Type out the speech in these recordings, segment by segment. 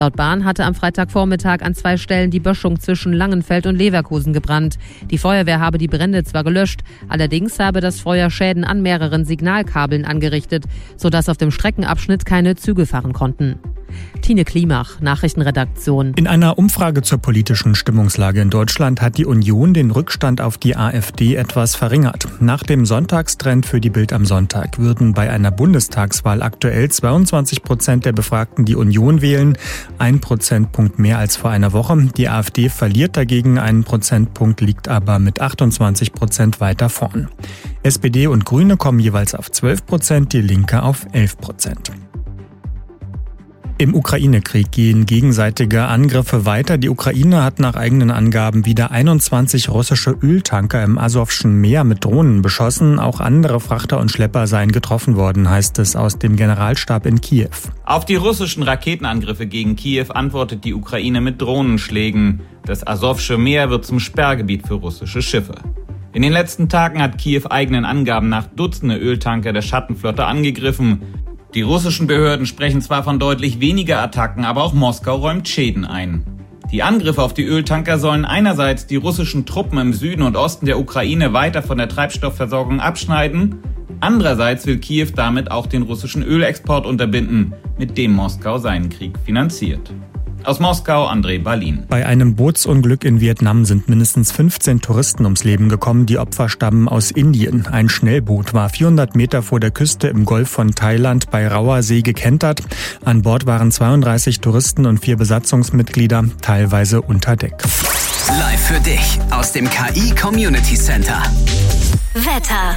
Laut Bahn hatte am Freitagvormittag an 2 Stellen die Böschung zwischen Langenfeld und Leverkusen gebrannt. Die Feuerwehr habe die Brände zwar gelöscht, allerdings habe das Feuer Schäden an mehreren Signalkabeln angerichtet, sodass auf dem Streckenabschnitt keine Züge fahren konnten. Tine Klimach, Nachrichtenredaktion. In einer Umfrage zur politischen Stimmungslage in Deutschland hat die Union den Rückstand auf die AfD etwas verringert. Nach dem Sonntagstrend für die Bild am Sonntag würden bei einer Bundestagswahl aktuell 22% der Befragten die Union wählen, 1 Prozentpunkt mehr als vor einer Woche. Die AfD verliert dagegen 1 Prozentpunkt, liegt aber mit 28% weiter vorn. SPD und Grüne kommen jeweils auf 12%, die Linke auf 11%. Im Ukraine-Krieg gehen gegenseitige Angriffe weiter. Die Ukraine hat nach eigenen Angaben wieder 21 russische Öltanker im Asowschen Meer mit Drohnen beschossen. Auch andere Frachter und Schlepper seien getroffen worden, heißt es aus dem Generalstab in Kiew. Auf die russischen Raketenangriffe gegen Kiew antwortet die Ukraine mit Drohnenschlägen. Das Asowsche Meer wird zum Sperrgebiet für russische Schiffe. In den letzten Tagen hat Kiew eigenen Angaben nach Dutzende Öltanker der Schattenflotte angegriffen. Die russischen Behörden sprechen zwar von deutlich weniger Attacken, aber auch Moskau räumt Schäden ein. Die Angriffe auf die Öltanker sollen einerseits die russischen Truppen im Süden und Osten der Ukraine weiter von der Treibstoffversorgung abschneiden, andererseits will Kiew damit auch den russischen Ölexport unterbinden, mit dem Moskau seinen Krieg finanziert. Aus Moskau, André Balin. Bei einem Bootsunglück in Vietnam sind mindestens 15 Touristen ums Leben gekommen. Die Opfer stammen aus Indien. Ein Schnellboot war 400 Meter vor der Küste im Golf von Thailand bei Rauer See gekentert. An Bord waren 32 Touristen und 4 Besatzungsmitglieder, teilweise unter Deck. Live für dich aus dem KI Community Center. Wetter.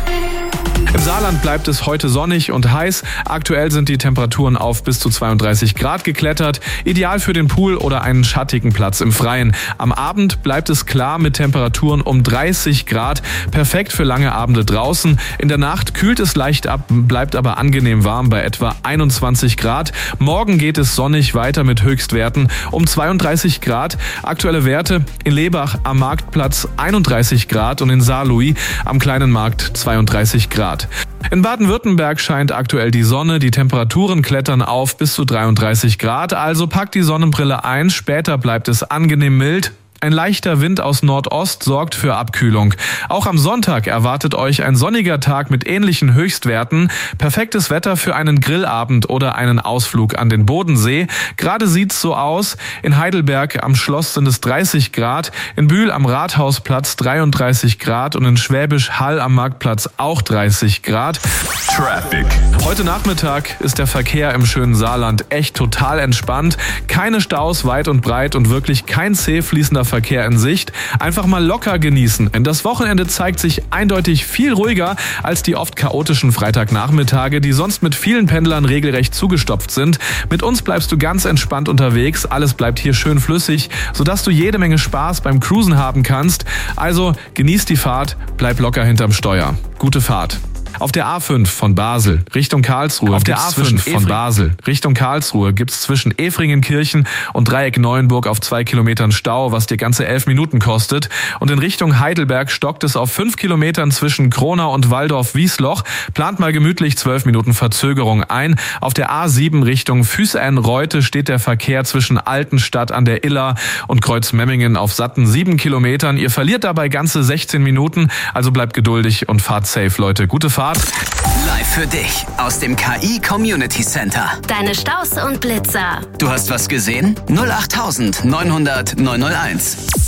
Im Saarland bleibt es heute sonnig und heiß. Aktuell sind die Temperaturen auf bis zu 32 Grad geklettert. Ideal für den Pool oder einen schattigen Platz im Freien. Am Abend bleibt es klar mit Temperaturen um 30 Grad. Perfekt für lange Abende draußen. In der Nacht kühlt es leicht ab, bleibt aber angenehm warm bei etwa 21 Grad. Morgen geht es sonnig weiter mit Höchstwerten um 32 Grad. Aktuelle Werte in Lebach am Marktplatz 31 Grad und in Saarlouis am Kleinen Markt 32 Grad. In Baden-Württemberg scheint aktuell die Sonne, die Temperaturen klettern auf bis zu 33 Grad, also packt die Sonnenbrille ein, später bleibt es angenehm mild. Ein leichter Wind aus Nordost sorgt für Abkühlung. Auch am Sonntag erwartet euch ein sonniger Tag mit ähnlichen Höchstwerten. Perfektes Wetter für einen Grillabend oder einen Ausflug an den Bodensee. Gerade sieht's so aus. In Heidelberg am Schloss sind es 30 Grad, in Bühl am Rathausplatz 33 Grad und in Schwäbisch Hall am Marktplatz auch 30 Grad. Traffic. Heute Nachmittag ist der Verkehr im schönen Saarland echt total entspannt. Keine Staus weit und breit und wirklich kein zäh fließender Verkehr in Sicht. Einfach mal locker genießen. Denn das Wochenende zeigt sich eindeutig viel ruhiger als die oft chaotischen Freitagnachmittage, die sonst mit vielen Pendlern regelrecht zugestopft sind. Mit uns bleibst du ganz entspannt unterwegs. Alles bleibt hier schön flüssig, sodass du jede Menge Spaß beim Cruisen haben kannst. Also genieß die Fahrt, bleib locker hinterm Steuer. Gute Fahrt. Auf der A5 von Basel Richtung Karlsruhe gibt's zwischen Efringenkirchen und Dreieck Neuenburg auf 2 Kilometern Stau, was dir ganze 11 Minuten kostet. Und in Richtung Heidelberg stockt es auf 5 Kilometern zwischen Kronau und Waldorf-Wiesloch. Plant mal gemütlich 12 Minuten Verzögerung ein. Auf der A7 Richtung Füßen-Reute steht der Verkehr zwischen Altenstadt an der Iller und Kreuzmemmingen auf satten 7 Kilometern. Ihr verliert dabei ganze 16 Minuten, also bleibt geduldig und fahrt safe, Leute. Gute Fahrt. Live für dich aus dem KI Community Center. Deine Staus und Blitzer. Du hast was gesehen? 08900 901.